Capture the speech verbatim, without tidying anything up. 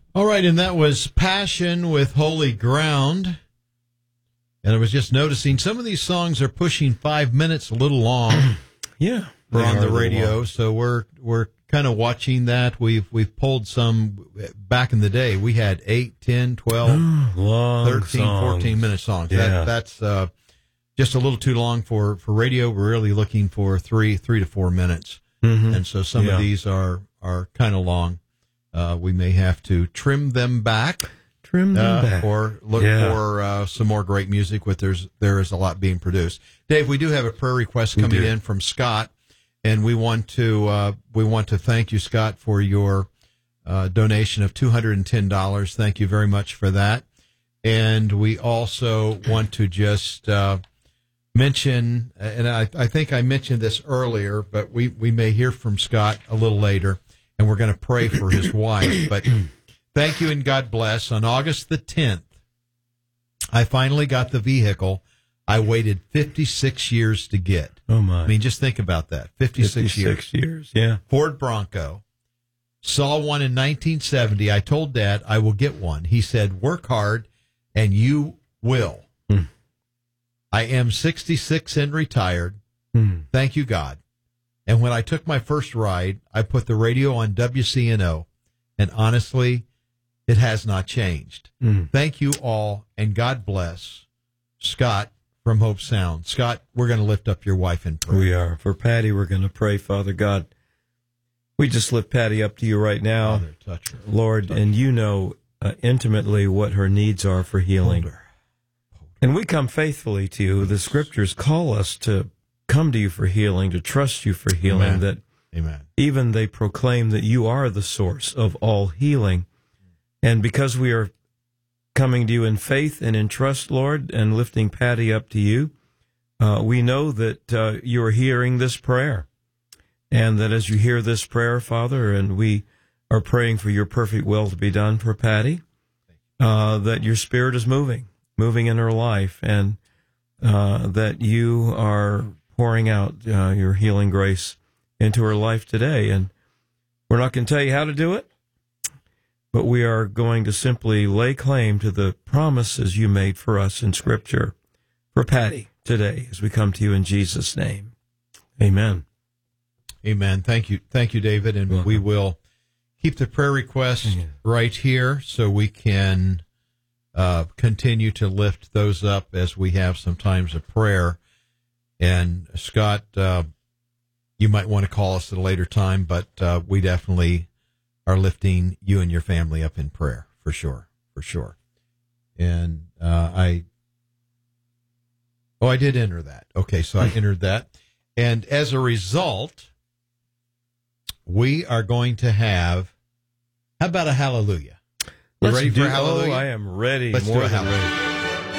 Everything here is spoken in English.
All right, and that was Passion with Holy Ground. And I was just noticing some of these songs are pushing five minutes, a little long. Yeah, we're on the radio, so we're we're kind of watching that. We've we've pulled some back in the day. We had eight, ten, twelve, long thirteen, songs. fourteen minute songs. Yeah. That, that's uh, just a little too long for, for radio. We're really looking for three three to four minutes, mm-hmm. and so some yeah. of these are are kind of long. Uh, we may have to trim them back. Trim them uh, back. Or look yeah. for uh, some more great music. With there's there is a lot being produced. Dave, we do have a prayer request We coming do. in from Scott, and we want to uh, we want to thank you, Scott, for your uh, donation of two hundred and ten dollars. Thank you very much for that. And we also want to just uh, mention, and I, I think I mentioned this earlier, but we we may hear from Scott a little later, and we're going to pray for his wife, but. Thank you and God bless. On August the tenth, I finally got the vehicle I waited fifty-six years to get. Oh, my. I mean, just think about that. fifty-six, fifty-six years. years, yeah. Ford Bronco. Saw one in nineteen seventy. I told Dad I will get one. He said, work hard, and you will. Hmm. I am sixty-six and retired. Hmm. Thank you, God. And when I took my first ride, I put the radio on W C N O, and honestly, it has not changed. Mm. Thank you all, and God bless. Scott from Hope Sound. Scott, we're going to lift up your wife in prayer. We are. For Patty, we're going to pray, Father God. We just lift Patty up to you right now, Father, touch her. Lord, touch and her. you know uh, intimately what her needs are for healing. Hold her. Hold her. And we come faithfully to you. The scriptures call us to come to you for healing, to trust you for healing, Amen. that Amen. even they proclaim that you are the source of all healing. And because we are coming to you in faith and in trust, Lord, and lifting Patty up to you, uh, we know that uh, you are hearing this prayer. And that as you hear this prayer, Father, and we are praying for your perfect will to be done for Patty, uh, that your Spirit is moving, moving in her life, and uh, that you are pouring out uh, your healing grace into her life today. And we're not going to tell you how to do it, but we are going to simply lay claim to the promises you made for us in Scripture for Patty today as we come to you in Jesus' name. Amen. Amen. Thank you. Thank you, David. And Welcome. we will keep the prayer requests Yeah. right here so we can uh, continue to lift those up as we have some times of prayer. And Scott, uh, you might want to call us at a later time, but uh, we definitely are lifting you and your family up in prayer, for sure, for sure. And uh, I, oh, I did enter that. Okay, so I entered that. And as a result, we are going to have, how about a hallelujah? You Let's ready do, for a hallelujah? Oh, I am ready. Let's More do a than hallelujah. ready.